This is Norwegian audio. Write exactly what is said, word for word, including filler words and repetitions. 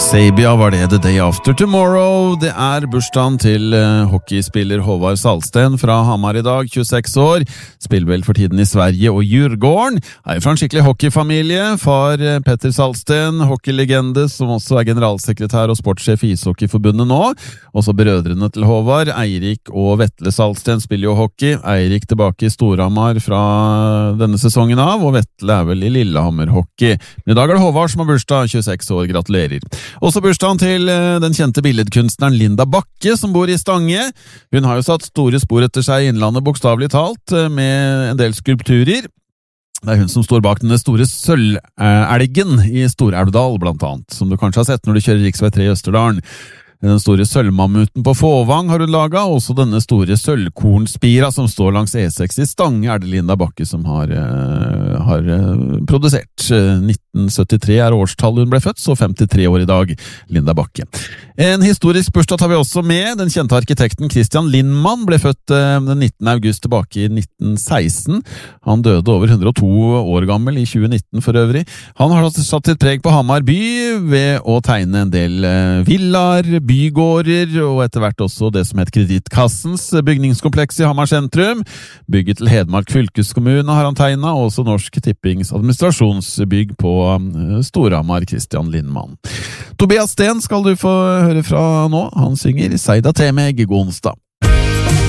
Sabia var det The Day After Tomorrow. Det er bursdagen til uh, hockeyspiller Håvard Salsten fra Hamar i dag, tjueseks år. Spiller vel for tiden i Sverige og Djurgården. Er fra en skikkelig hockeyfamilie. Far uh, Petter Salsten, hockeylegende, som også er generalsekretær og sportssjef i Ishockeyforbundet nå. Også brødrene til Håvard, Eirik og Vetle Salsten, spiller jo hockey. Eirik tilbake i Storhamar fra denne sesongen av, og Vetle er vel i Lillehammer hockey. Men i dag er det Håvard som har bursdag, tjueseks år. Gratulerer. Også bursdagen til den kjente billedkunstneren Linda Bakke, som bor i Stange. Hun har jo satt store spor etter seg i Innlandet, bokstavelig talt, med en del skulpturer. Det er hun som står bak denne store sølvelgen i Stor-Elvdal, blant annet, som du kanskje har sett når du kjører riksvei tre i Østerdalen. Den store sølvmammuten på Fåvang har hun laget, og også denne store sølvkornspira som står langs E seks i Stange, er det Linda Bakke som har, uh, har uh, produsert. nitten syttitre er årstallet hun ble født, så femtitre år i dag, Linda Bakke. En historisk bursdag tar vi også med. Den kjente arkitekten Christian Lindmann ble født uh, den nittende august tilbake i nitten seksten. Han døde over hundre og to år gammel i tjue nitten for øvrig. Han har satt sitt preg på Hamar by ved å tegne en del uh, villaer, bygårder, og etter hvert også det som het Kreditkassens bygningskompleks i Hamar sentrum. Bygget til Hedmark fylkeskommune har han tegnet, og også Norsk Tippings administrasjonsbygg på Storhamar, Christian Lindmann. Tobias Sten skal du få høre fra nå. Han synger Seida Temeg god onsdag.